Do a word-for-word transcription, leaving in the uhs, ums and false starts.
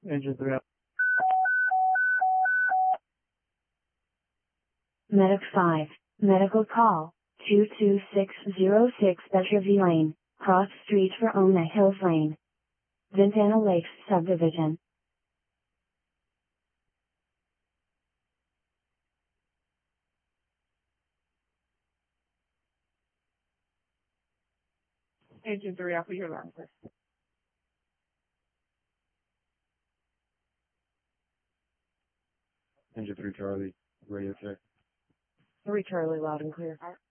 Engine three. Medic five, medical call, two two six zero six Betcherville Lane, Cross Street for Ona Hills Lane. Ventana Lakes Subdivision. Engine three, I'll put your alarm first. Engine three Charlie, radio check. Three Charlie, loud and clear.